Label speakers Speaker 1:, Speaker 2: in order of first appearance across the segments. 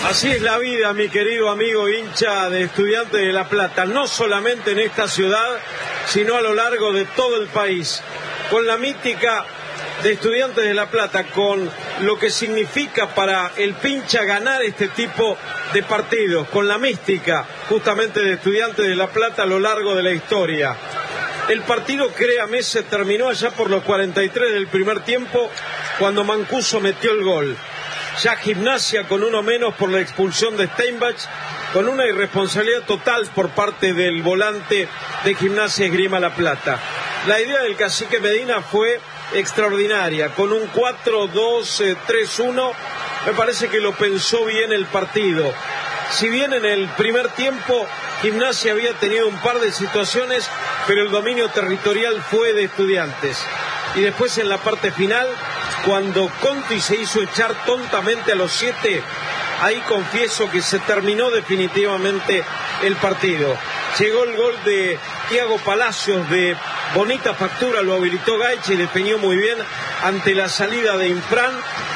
Speaker 1: Así es la vida, mi querido amigo hincha de Estudiantes de La Plata, no solamente en esta ciudad, sino a lo largo de todo el país. Con la mítica de Estudiantes de La Plata, con lo que significa para el pincha ganar este tipo de partidos, con la mística justamente de Estudiantes de La Plata a lo largo de la historia. El partido, créame, se terminó allá por los 43 del primer tiempo, cuando Mancuso metió el gol. Ya Gimnasia con uno menos por la expulsión de Steinbach, con una irresponsabilidad total por parte del volante de Gimnasia Esgrima La Plata. La idea del cacique Medina fue extraordinaria, con un 4-2-3-1, me parece que lo pensó bien el partido. Si bien en el primer tiempo Gimnasia había tenido un par de situaciones, pero el dominio territorial fue de Estudiantes. Y después en la parte final, cuando Conti se hizo echar tontamente a los 7, ahí confieso que se terminó definitivamente el partido. Llegó el gol de Thiago Palacios de bonita factura, lo habilitó Gaich y definió muy bien ante la salida de Infran.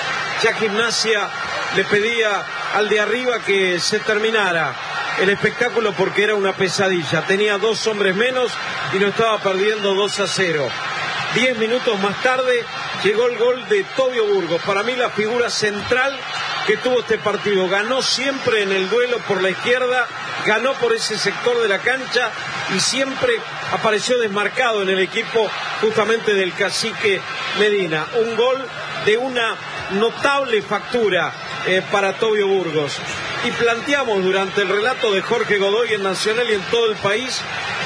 Speaker 1: Ya Gimnasia le pedía al de arriba que se terminara el espectáculo porque era una pesadilla. Tenía 2 hombres menos y lo estaba perdiendo 2-0. 10 minutos más tarde llegó el gol de Tobio Burgos, para mí la figura central que tuvo este partido. Ganó siempre en el duelo por la izquierda, ganó por ese sector de la cancha y siempre apareció desmarcado en el equipo justamente del cacique Medina. Un gol de una notable factura para Tobio Burgos. Y planteamos durante el relato de Jorge Godoy en Nacional y en todo el país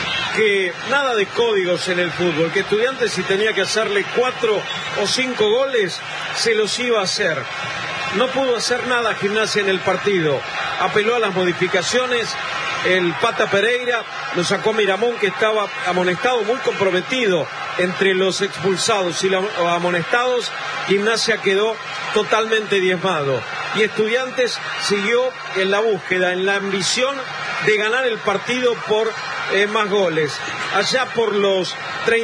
Speaker 1: que nada de códigos en el fútbol, que Estudiantes si tenía que hacerle 4 o 5 goles, se los iba a hacer. No pudo hacer nada Gimnasia en el partido, apeló a las modificaciones, el Pata Pereira lo sacó a Miramón, que estaba amonestado, muy comprometido entre los expulsados y los amonestados. Gimnasia quedó totalmente diezmado y Estudiantes siguió en la búsqueda, en la ambición de ganar el partido por más goles. Allá por los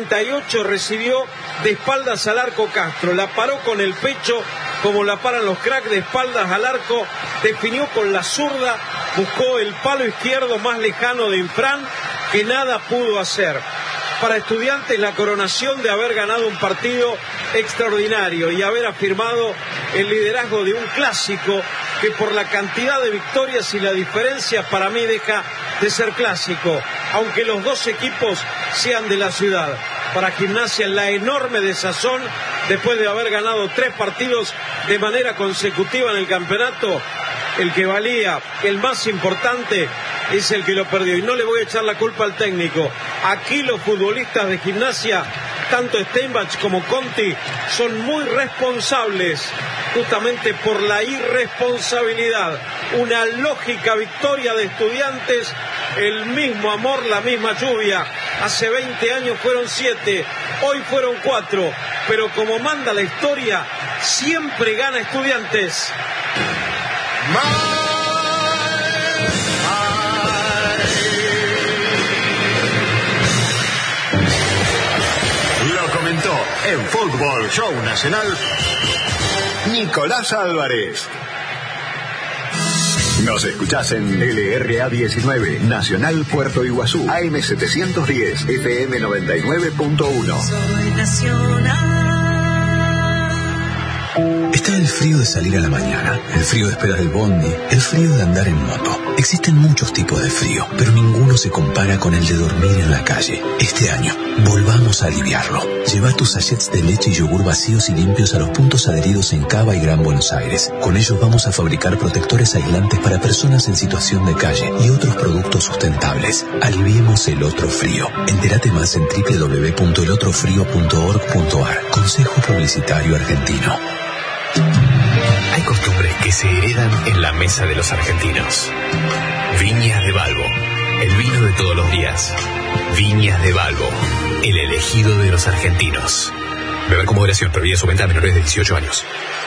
Speaker 1: 38 recibió de espaldas al arco Castro, la paró con el pecho como la paran los cracks, de espaldas al arco, definió con la zurda, buscó el palo izquierdo más lejano de Infran, que nada pudo hacer. Para Estudiantes la coronación de haber ganado un partido extraordinario y haber afirmado el liderazgo de un clásico que por la cantidad de victorias y la diferencia para mí deja de ser clásico, aunque los dos equipos sean de la ciudad. Para Gimnasia la enorme desazón después de haber ganado 3 partidos de manera consecutiva en el campeonato. El que valía, el más importante, es el que lo perdió. Y no le voy a echar la culpa al técnico. Aquí los futbolistas de Gimnasia, tanto Steinbach como Conti, son muy responsables justamente por la irresponsabilidad. Una lógica victoria de Estudiantes, el mismo amor, la misma lluvia. Hace 20 años fueron 7, hoy fueron 4, pero como manda la historia, siempre gana Estudiantes.
Speaker 2: Lo comentó en Fútbol Show Nacional Nicolás Álvarez. Nos escuchás en LRA 19, Nacional Puerto Iguazú, AM 710, FM 99.1.
Speaker 3: Soy Nacional.
Speaker 4: Está el frío de salir a la mañana, el frío de esperar el bondi, el frío de andar en moto. Existen muchos tipos de frío, pero ninguno se compara con el de dormir en la calle. Este año, volvamos a aliviarlo. Lleva tus sachets de leche y yogur vacíos y limpios a los puntos adheridos en Cava y Gran Buenos Aires. Con ellos vamos a fabricar protectores aislantes para personas en situación de calle y otros productos sustentables. Aliviemos el otro frío. Entérate más en www.elotrofrio.org.ar. Consejo Publicitario Argentino.
Speaker 5: Hay costumbres que se heredan en la mesa de los argentinos. Viñas de Balbo, el vino de todos los días. Viñas de Balbo, el elegido de los argentinos. Beber con moderación, prohibida su venta a menores de 18 años.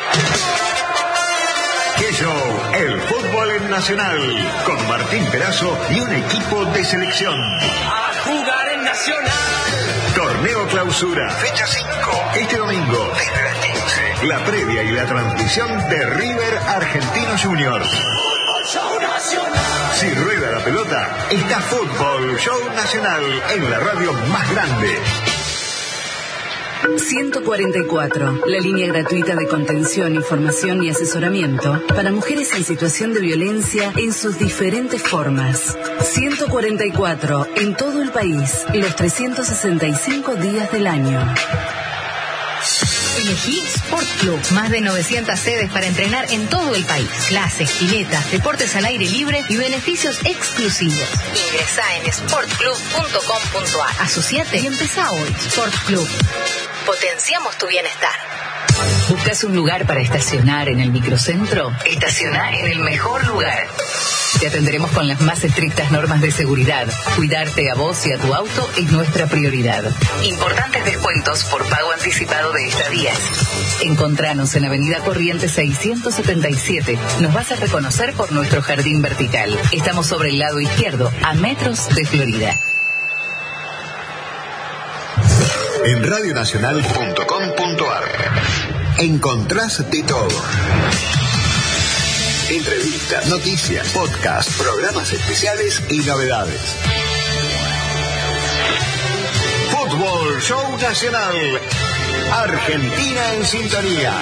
Speaker 2: ¡Qué show! El fútbol en Nacional, con Martín Perazo y un equipo de selección.
Speaker 3: A jugar en Nacional.
Speaker 2: Torneo Clausura, fecha 5. Este domingo, desde las 15. La previa y la transmisión de River Argentino Juniors.
Speaker 3: Show Nacional.
Speaker 2: Si rueda la pelota, está Fútbol Show Nacional en la radio más grande.
Speaker 6: 144, la línea gratuita de contención, información y asesoramiento para mujeres en situación de violencia en sus diferentes formas. 144, en todo el país, los 365 días del año.
Speaker 7: Elegí Sport Club. Más de 900 sedes para entrenar en todo el país. Clases, piletas, deportes al aire libre y beneficios exclusivos. Ingresá en sportclub.com.ar. Asociate y empezá hoy. Sport Club. Potenciamos tu bienestar. ¿Buscas un lugar para estacionar en el microcentro? Estaciona en el mejor lugar. Te atenderemos con las más estrictas normas de seguridad. Cuidarte a vos y a tu auto es nuestra prioridad. Importantes descuentos por pago anticipado de estadías. Encontranos en Avenida Corrientes 677. Nos vas a reconocer por nuestro jardín vertical. Estamos sobre el lado izquierdo, a metros de Florida.
Speaker 2: En radionacional.com.ar encontrás de todo. Entrevistas, noticias, podcasts, programas especiales y novedades. Fútbol Show Nacional. Argentina en sintonía.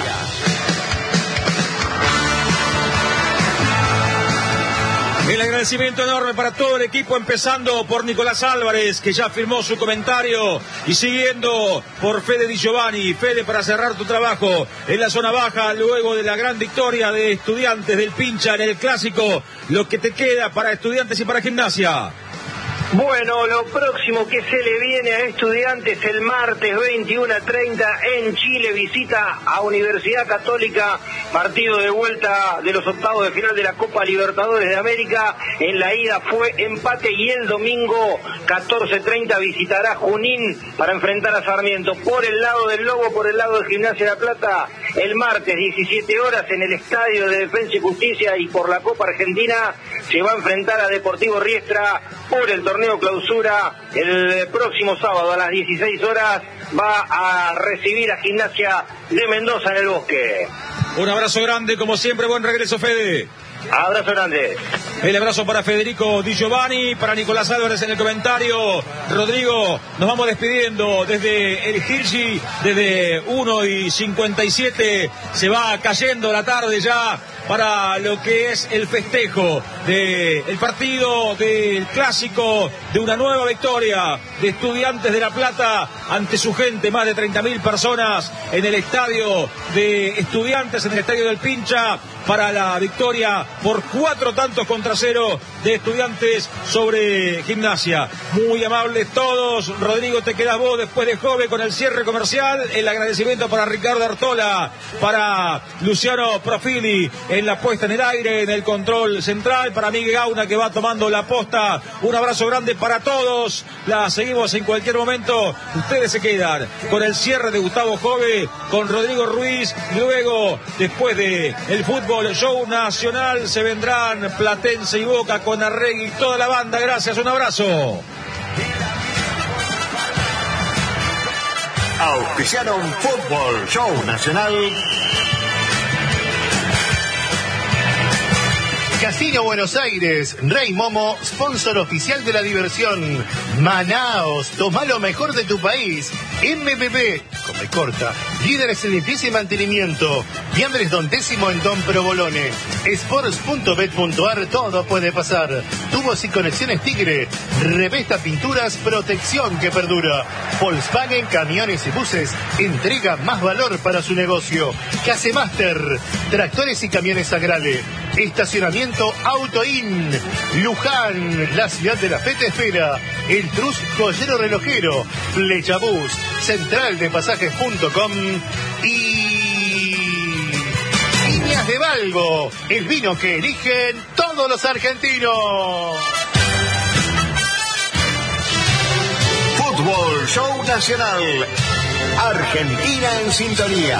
Speaker 8: El agradecimiento enorme para todo el equipo, empezando por Nicolás Álvarez, que ya firmó su comentario, y siguiendo por Fede Di Giovanni. Fede, para cerrar tu trabajo en la zona baja, luego de la gran victoria de Estudiantes del Pincha en el Clásico, lo que te queda para Estudiantes y para Gimnasia.
Speaker 9: Bueno, lo próximo que se le viene a Estudiantes el martes 21:30 en Chile, visita a Universidad Católica, partido de vuelta de los octavos de final de la Copa Libertadores de América. En la ida fue empate y el domingo 14:30 visitará Junín para enfrentar a Sarmiento. Por el lado del Lobo, por el lado de Gimnasia de La Plata, el martes 17 horas en el Estadio de Defensa y Justicia y por la Copa Argentina se va a enfrentar a Deportivo Riestra por el torneo clausura. El próximo sábado a las 16 horas va a recibir a Gimnasia de Mendoza en el Bosque.
Speaker 8: Un abrazo grande, como siempre, buen regreso, Fede.
Speaker 9: Abrazo grande.
Speaker 8: El abrazo para Federico Di Giovanni, para Nicolás Álvarez en el comentario. Rodrigo, nos vamos despidiendo desde el Hirschi, desde 1:57. Se va cayendo la tarde ya para lo que es el festejo del partido, del clásico, de una nueva victoria de Estudiantes de La Plata ante su gente, más de 30.000 personas en el estadio de Estudiantes, en el estadio del Pincha, para la victoria por 4-0 de Estudiantes sobre Gimnasia. Muy amables todos. Rodrigo, te quedas vos después de Jove con el cierre comercial. El agradecimiento para Ricardo Artola, para Luciano Profili en la puesta en el aire, en el control central, para Miguel Gauna, que va tomando la posta. Un abrazo grande para todos. La seguimos en cualquier momento. Ustedes se quedan con el cierre de Gustavo Jove, con Rodrigo Ruiz. Luego, después de el Fútbol Show Nacional, se vendrán Platense y Boca con Arregui y toda la banda. Gracias, un abrazo.
Speaker 2: Auspiciaron Fútbol Show Nacional.
Speaker 10: Casino Buenos Aires, Rey Momo, sponsor oficial de la diversión. Manaos, toma lo mejor de tu país. MPP, come corta, líderes en limpieza y mantenimiento. Y Andrés Don Décimo en Don Provolone. Sports.bet.ar, todo puede pasar. Tubos y conexiones Tigre. Revesta Pinturas, protección que perdura. Volkswagen, camiones y buses, entrega más valor para su negocio. Casemaster, tractores y camiones Agrale. Estacionamiento Autoin. Luján, la ciudad de la fe te espera. El Trus Joyero Relojero. Flechabús, central de pasajes.com y Viñas de Valvo, el vino que eligen todos los argentinos.
Speaker 2: Fútbol Show Nacional. Argentina en sintonía.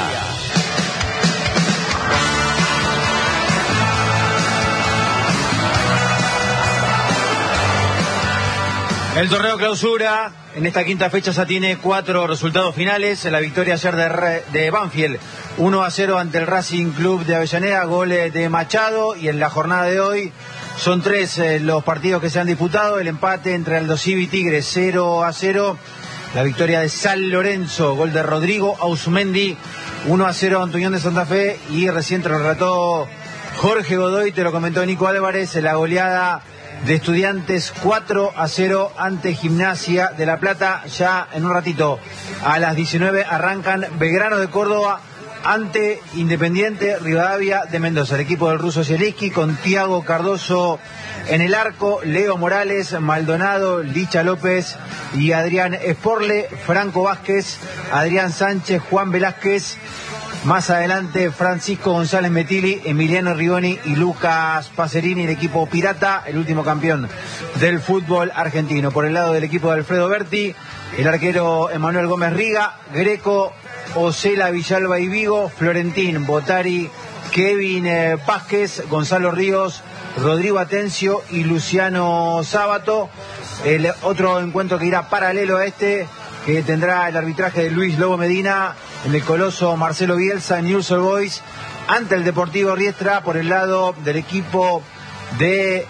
Speaker 11: El torneo clausura, en esta quinta fecha ya tiene 4 resultados finales. La victoria ayer de Banfield, 1-0 ante el Racing Club de Avellaneda, goles de Machado. Y en la jornada de hoy son 3 los partidos que se han disputado. El empate entre Aldosivi y Tigres, 0-0. La victoria de San Lorenzo, gol de Rodrigo Ausmendi, 1-0 ante Unión de Santa Fe. Y recién te lo relató Jorge Godoy, te lo comentó Nico Álvarez, la goleada de Estudiantes 4-0 ante Gimnasia de La Plata. Ya en un ratito, a las 19, arrancan Belgrano de Córdoba ante Independiente Rivadavia de Mendoza. El equipo del ruso Zielinski con Thiago Cardoso en el arco, Leo Morales, Maldonado, Licha López y Adrián Esporle, Franco Vázquez, Adrián Sánchez, Juan Velázquez. Más adelante, Francisco González Metilli, Emiliano Rigoni y Lucas Pacerini, el equipo pirata, el último campeón del fútbol argentino. Por el lado del equipo de Alfredo Berti, el arquero Emanuel Gómez Riga, Greco, Ocela, Villalba y Vigo, Florentín, Botari, Kevin Pázquez, Gonzalo Ríos, Rodrigo Atencio y Luciano Sábato. El otro encuentro que irá paralelo a este, que tendrá el arbitraje de Luis Lobo Medina, en el coloso Marcelo Bielsa, Newell's Old Boys, ante el Deportivo Riestra, por el lado del equipo de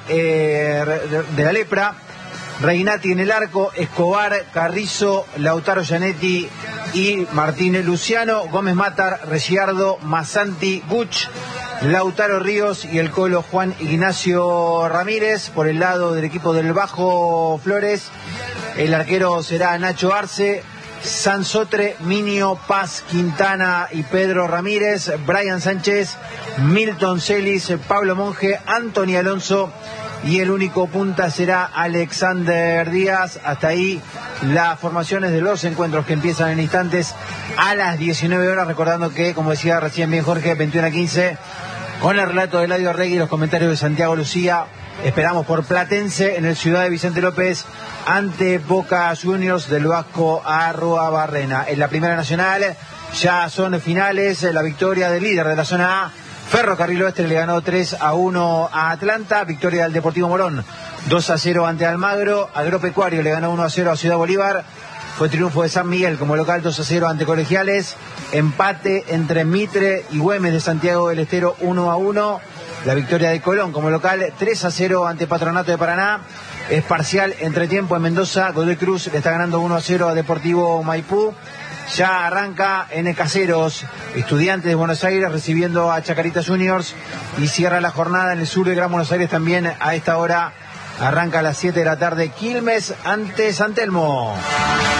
Speaker 11: la Lepra. Reinati en el arco, Escobar, Carrizo, Lautaro Gianetti y Martínez Luciano, Gómez Matar, Ricciardo, Massanti, Guch, Lautaro Ríos y el colo Juan Ignacio Ramírez. Por el lado del equipo del Bajo Flores, el arquero será Nacho Arce, Sansotre, Minio, Paz, Quintana y Pedro Ramírez, Brian Sánchez, Milton Celis, Pablo Monge, Anthony Alonso y el único punta será Alexander Díaz. Hasta ahí las formaciones de los encuentros que empiezan en instantes a las 19 horas. Recordando que, como decía recién bien Jorge, 21-15, con el relato de Eladio Arregui y los comentarios de Santiago Lucía, esperamos por Platense en el Ciudad de Vicente López ante Boca Juniors del Vasco Arruabarrena. En la Primera Nacional ya son finales, la victoria del líder de la zona A, Ferrocarril Oeste, le ganó 3-1 a Atlanta. Victoria del Deportivo Morón, 2-0 ante Almagro. Agropecuario le ganó 1-0 a Ciudad Bolívar. Fue triunfo de San Miguel como local, 2-0 ante Colegiales. Empate entre Mitre y Güemes de Santiago del Estero, 1-1. La victoria de Colón como local, 3-0 ante Patronato de Paraná. Es parcial entretiempo en Mendoza. Godoy Cruz le está ganando 1-0 a Deportivo Maipú. Ya arranca en Caseros, Estudiantes de Buenos Aires recibiendo a Chacarita Juniors, y cierra la jornada en el sur de Gran Buenos Aires también a esta hora. Arranca a las 7 de la tarde Quilmes ante San Telmo.